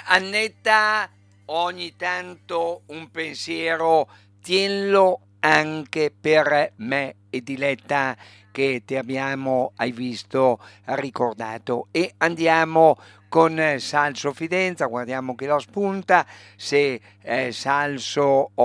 Annetta, ogni tanto un pensiero, tienlo anche per me e Diletta che ti abbiamo, hai visto, ricordato. E andiamo con Salso Fidenza, guardiamo che lo spunta, se Salso